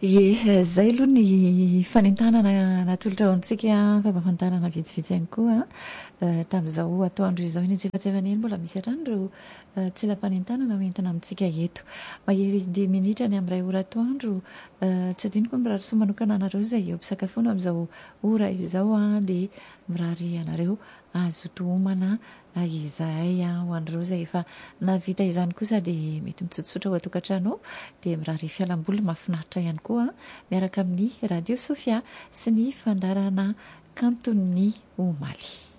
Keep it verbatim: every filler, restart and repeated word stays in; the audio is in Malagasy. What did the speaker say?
Ye, zay aloha ny fanentanana natolotra ao antsika fampafantarana vitsivitsy ihany koa tamin'izao atoandro izao iny tsy efa-tsy eny mbola misy hatrany ireo tselam-panentanana hoentina amintsika eto. Mahery dimy minitra ny amin'ray ora atoandro, tsy adinoko ny mirary soa manokana anareo izay eo mpisakafoana amin'izao ora izao dia mirary anareo azo tohomana izay ho an'ireo izay efa navita izany kosa dia mety mitsotsotra ho atokantrano dia mirary fialamboly mahafinaritra ihany koa miaraka amin'ny Radio Sofia sy ny fandarana kanton'ny Omaly.